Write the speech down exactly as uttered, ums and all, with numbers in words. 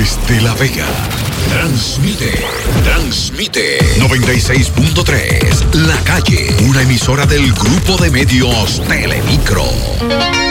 Desde La Vega, transmite, transmite noventa y seis punto tres, La Calle, una emisora del Grupo de Medios Telemicro.